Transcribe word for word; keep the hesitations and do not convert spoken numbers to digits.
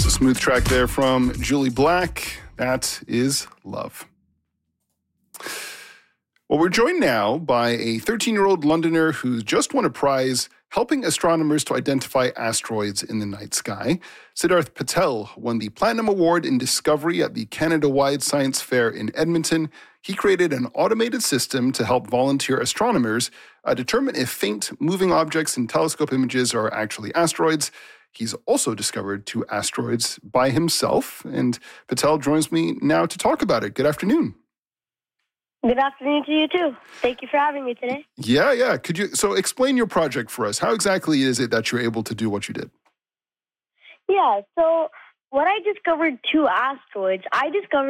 a smooth track there from Julie Black. That is Love. Well, we're joined now by a thirteen-year-old Londoner who's just won a prize helping astronomers to identify asteroids in the night sky. Siddharth Patel won the Platinum Award in Discovery at the Canada-wide Science Fair in Edmonton. He created an automated system to help volunteer astronomers uh, determine if faint moving objects in telescope images are actually asteroids. He's also discovered two asteroids by himself, and Patel joins me now to talk about it. Good afternoon. Good afternoon to you too. Thank you for having me today. Yeah, yeah. Could you so explain your project for us? How exactly is it that you're able to do what you did? Yeah, so when I discovered two asteroids, I discovered